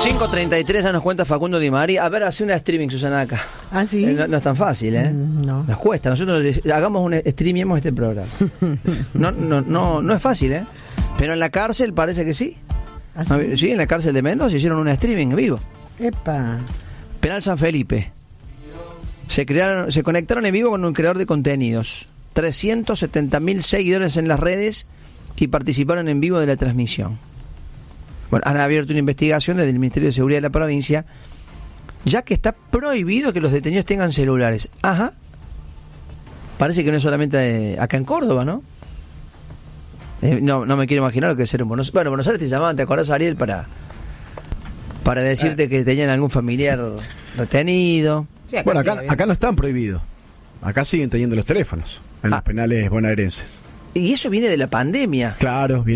5:33 ya nos cuenta Facundo Di María. A ver, hace una streaming, Susana, acá. ¿Ah, sí? No es tan fácil, ¿eh? No. Nos cuesta. Nosotros hagamos un streamiemos este programa. No es fácil, ¿eh? Pero en la cárcel parece que sí. ¿Ah, sí? Sí, en la cárcel de Mendoza hicieron un streaming en vivo. Epa. Penal San Felipe. Se conectaron en vivo con un creador de contenidos. 370.000 seguidores en las redes y participaron en vivo de la transmisión. Bueno, han abierto una investigación desde el Ministerio de Seguridad de la provincia, ya que está prohibido que los detenidos tengan celulares. Ajá. Parece que no es solamente acá en Córdoba, ¿no? No me quiero imaginar lo que es ser en Buenos Aires. Bueno, Buenos Aires te llamaban, ¿te acordás, Ariel? Para decirte que tenían algún familiar retenido. Sí, bueno, acá no están prohibidos. Acá siguen teniendo los teléfonos en los penales bonaerenses. Y eso viene de la pandemia. Claro, viene